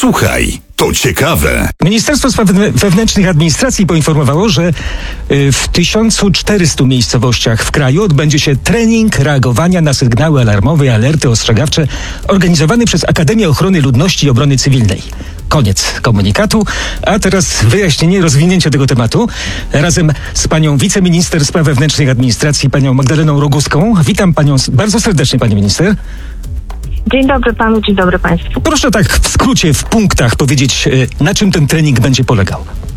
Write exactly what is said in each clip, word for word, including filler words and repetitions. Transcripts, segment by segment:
Słuchaj, to ciekawe. Ministerstwo Spraw Wewnętrznych i Administracji poinformowało, że w tysiącu czterystu miejscowościach w kraju odbędzie się trening reagowania na sygnały alarmowe i alerty ostrzegawcze organizowany przez Akademię Ochrony Ludności i Obrony Cywilnej. Koniec komunikatu, a teraz wyjaśnienie, rozwinięcie tego tematu razem z panią wiceminister spraw wewnętrznych i administracji, panią Magdaleną Roguską. Witam panią bardzo serdecznie, pani minister. Dzień dobry panu, dzień dobry państwu. Proszę tak w skrócie, w punktach powiedzieć, na czym ten trening będzie polegał.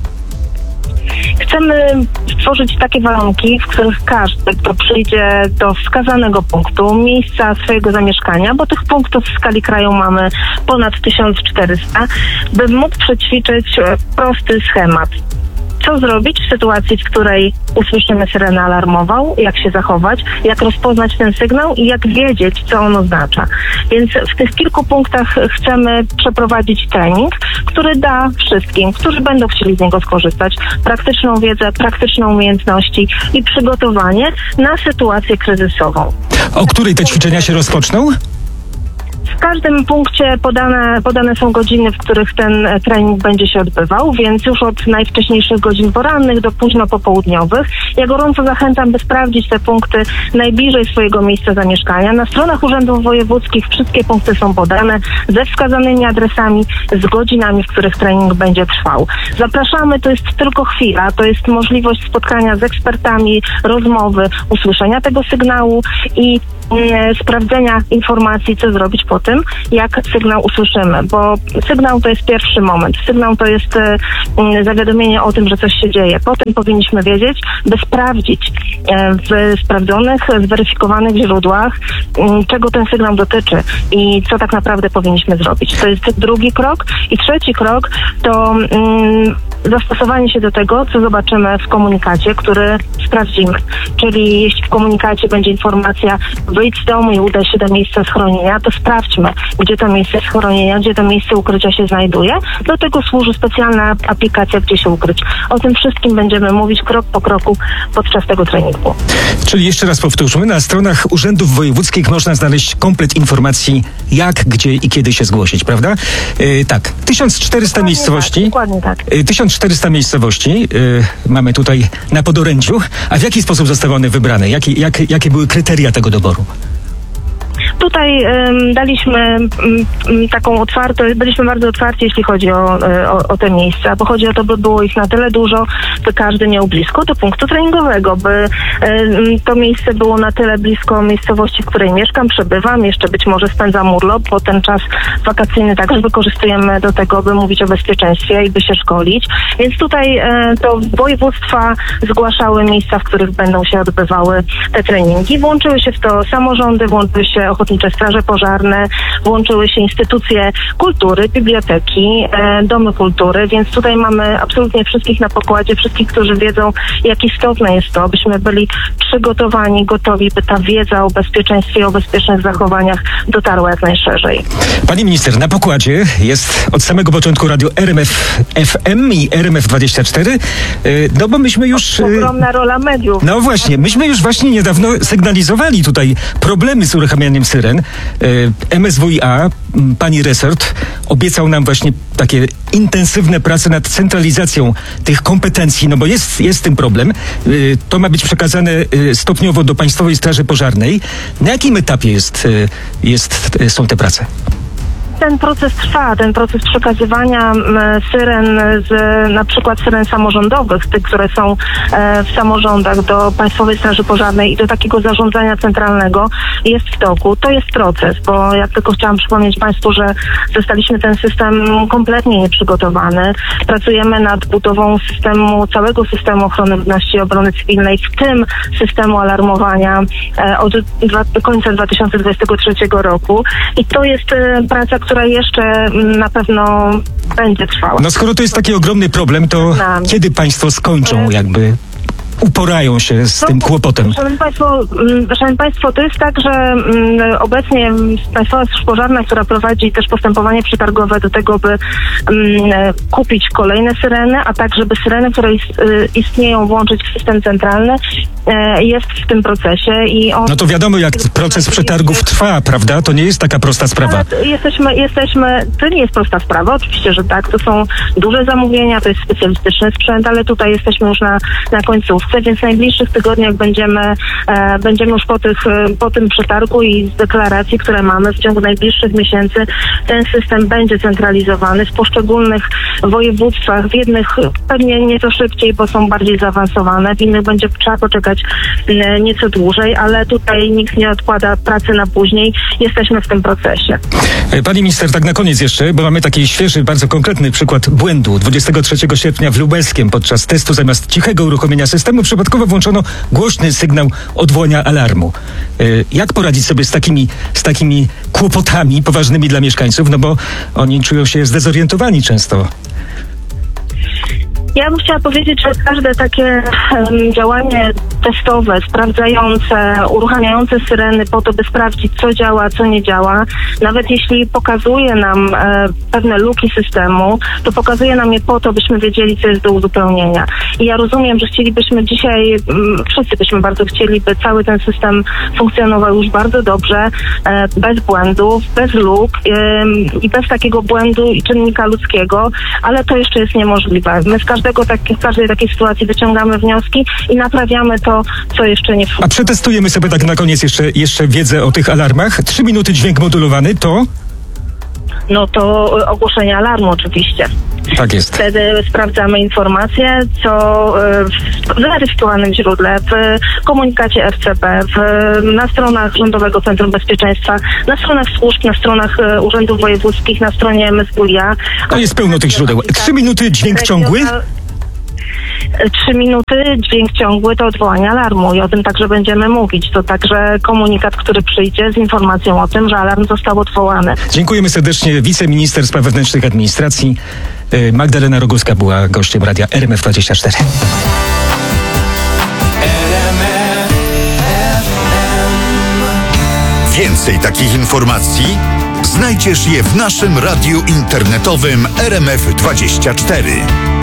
Chcemy stworzyć takie warunki, w których każdy, kto przyjdzie do wskazanego punktu, miejsca swojego zamieszkania, bo tych punktów w skali kraju mamy ponad tysiąc czterysta, by mógł przećwiczyć prosty schemat. Co zrobić w sytuacji, w której usłyszymy syrenę alarmową, jak się zachować, jak rozpoznać ten sygnał i jak wiedzieć, co on oznacza. Więc w tych kilku punktach chcemy przeprowadzić trening, który da wszystkim, którzy będą chcieli z niego skorzystać, praktyczną wiedzę, praktyczne umiejętności i przygotowanie na sytuację kryzysową. O której te ćwiczenia się rozpoczną? W każdym punkcie podane, podane są godziny, w których ten trening będzie się odbywał, więc już od najwcześniejszych godzin porannych do późno popołudniowych. Ja gorąco zachęcam, by sprawdzić te punkty najbliżej swojego miejsca zamieszkania. Na stronach urzędów wojewódzkich wszystkie punkty są podane ze wskazanymi adresami, z godzinami, w których trening będzie trwał. Zapraszamy, to jest tylko chwila, to jest możliwość spotkania z ekspertami, rozmowy, usłyszenia tego sygnału i e, sprawdzenia informacji, co zrobić po tym, jak sygnał usłyszymy, bo sygnał to jest pierwszy moment. Sygnał to jest e, zawiadomienie o tym, że coś się dzieje. Potem powinniśmy wiedzieć, by sprawdzić e, w sprawdzonych, zweryfikowanych źródłach, m, czego ten sygnał dotyczy i co tak naprawdę powinniśmy zrobić. To jest drugi krok. I trzeci krok to m, zastosowanie się do tego, co zobaczymy w komunikacie, który sprawdzimy. Czyli jeśli w komunikacie będzie informacja wyjdź z domu i udaj się do miejsca schronienia, to sprawdźmy, gdzie to miejsce schronienia, gdzie to miejsce ukrycia się znajduje. Do tego służy specjalna aplikacja, gdzie się ukryć. O tym wszystkim będziemy mówić krok po kroku podczas tego treningu. Czyli jeszcze raz powtórzmy, na stronach urzędów wojewódzkich można znaleźć komplet informacji, jak, gdzie i kiedy się zgłosić, prawda? Yy, tak, tysiąc czterysta Dokładnie miejscowości. Tak, dokładnie tak. Yy, tysiąc czterysta miejscowości yy, mamy tutaj na podorędziu. A w jaki sposób zostały one wybrane? Jakie, jak, jakie były kryteria tego doboru? Tutaj um, daliśmy um, taką otwartość, byliśmy bardzo otwarci, jeśli chodzi o, o, o te miejsca, bo chodzi o to, by było ich na tyle dużo, by każdy miał blisko do punktu treningowego, by um, to miejsce było na tyle blisko miejscowości, w której mieszkam, przebywam, jeszcze być może spędzam urlop, bo ten czas wakacyjny także wykorzystujemy do tego, by mówić o bezpieczeństwie i by się szkolić. Więc tutaj e, to województwa zgłaszały miejsca, w których będą się odbywały te treningi. Włączyły się w to samorządy, włączyły się ochotnicze straże pożarne, włączyły się instytucje kultury, biblioteki, e, domy kultury, więc tutaj mamy absolutnie wszystkich na pokładzie, wszystkich, którzy wiedzą, jak istotne jest to, abyśmy byli przygotowani, gotowi, by ta wiedza o bezpieczeństwie i o bezpiecznych zachowaniach dotarła jak najszerzej. Pani minister, na pokładzie jest od samego początku radio R M F F M i R M F dwadzieścia cztery, no bo myśmy już... Ogromna rola mediów. No właśnie, myśmy już właśnie niedawno sygnalizowali tutaj problemy z uruchamianiem syren. M S W i A, pani resort, obiecał nam właśnie takie intensywne prace nad centralizacją tych kompetencji, no bo jest, jest tym problem. To ma być przekazane stopniowo do Państwowej Straży Pożarnej. Na jakim etapie jest, jest, są te prace? Ten proces trwa, ten proces przekazywania syren, z, na przykład syren samorządowych, tych, które są e, w samorządach, do Państwowej Straży Pożarnej i do takiego zarządzania centralnego jest w toku. To jest proces, bo ja tylko chciałam przypomnieć Państwu, że zostaliśmy ten system kompletnie nieprzygotowany. Pracujemy nad budową systemu, całego systemu ochrony ludności i obrony cywilnej, w tym systemu alarmowania e, od dwa, końca dwa tysiące dwudziestego trzeciego roku. I to jest e, praca, która jeszcze na pewno będzie trwała. No skoro to jest taki ogromny problem, to kiedy państwo skończą jakby uporają się z No, tym kłopotem? Szanowni Państwo, mm, Szanowni Państwo, to jest tak, że mm, obecnie mm, Państwowa Straż Pożarna, która prowadzi też postępowanie przetargowe do tego, by mm, kupić kolejne syreny, a tak, żeby syreny, które ist, y, istnieją, włączyć w system centralny, y, jest w tym procesie. I on... No to wiadomo, jak proces przetargów trwa, prawda? To nie jest taka prosta sprawa. Ale jesteśmy, jesteśmy, to nie jest prosta sprawa, oczywiście, że tak, to są duże zamówienia, to jest specjalistyczny sprzęt, ale tutaj jesteśmy już na, na końcówce, więc w najbliższych tygodniach będziemy, e, będziemy już po, tych, po tym przetargu i z deklaracji, które mamy w ciągu najbliższych miesięcy, ten system będzie centralizowany w poszczególnych województwach, w jednych pewnie nieco szybciej, bo są bardziej zaawansowane, w innych będzie trzeba poczekać e, nieco dłużej, ale tutaj nikt nie odkłada pracy na później, jesteśmy w tym procesie. Pani minister, tak na koniec jeszcze, bo mamy taki świeży, bardzo konkretny przykład błędu. dwudziestego trzeciego sierpnia w Lubelskiem podczas testu zamiast cichego uruchomienia systemu przypadkowo włączono głośny sygnał odwołania alarmu. Jak poradzić sobie z takimi, z takimi kłopotami poważnymi dla mieszkańców, no bo oni czują się zdezorientowani często. Ja bym chciała powiedzieć, że każde takie um, działanie testowe, sprawdzające, uruchamiające syreny po to, by sprawdzić, co działa, co nie działa, nawet jeśli pokazuje nam e, pewne luki systemu, to pokazuje nam je po to, byśmy wiedzieli, co jest do uzupełnienia. I ja rozumiem, że chcielibyśmy dzisiaj, m, wszyscy byśmy bardzo chcieli, by cały ten system funkcjonował już bardzo dobrze, e, bez błędów, bez luk e, i bez takiego błędu i czynnika ludzkiego, ale to jeszcze jest niemożliwe. My z każdego tak, w każdej takiej sytuacji wyciągamy wnioski i naprawiamy to, co jeszcze nie funkcjonuje. A przetestujemy sobie tak na koniec jeszcze, jeszcze wiedzę o tych alarmach. Trzy minuty dźwięk modulowany to? No to ogłoszenie alarmu oczywiście. Tak jest. Wtedy sprawdzamy informacje, co w zweryfikowanym źródle, w komunikacie R C P, w, na stronach Rządowego Centrum Bezpieczeństwa, na stronach służb, na stronach urzędów wojewódzkich, na stronie M S W i A. No jest pełno tych źródeł. Trzy minuty dźwięk ciągły? Trzy minuty dźwięk ciągły to odwołanie alarmu i o tym także będziemy mówić. To także komunikat, który przyjdzie z informacją o tym, że alarm został odwołany. Dziękujemy serdecznie. Wiceminister Spraw Wewnętrznych Administracji Magdalena Roguska była gościem radia R M F dwadzieścia cztery. Więcej takich informacji znajdziesz je w naszym radiu internetowym R M F dwadzieścia cztery.